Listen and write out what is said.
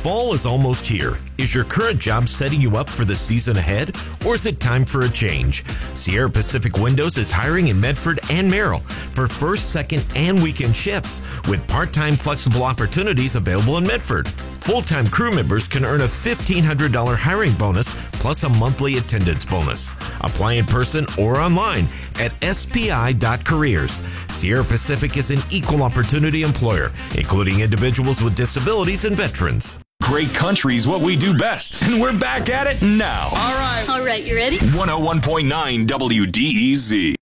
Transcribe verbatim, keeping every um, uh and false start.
Fall is almost here. Is your current job setting you up for the season ahead, or is it time for a change? Sierra Pacific Windows is hiring in Medford and Merrill for first, second, and weekend shifts with part-time flexible opportunities available in Medford. Full-time crew members can earn a fifteen hundred dollars hiring bonus plus a monthly attendance bonus. Apply in person or online at S P I dot careers. Sierra Pacific is an equal opportunity employer, including individuals with disabilities and veterans. Great country's what we do best, and we're back at it now. All right. All right, you ready? one oh one point nine W D E Z.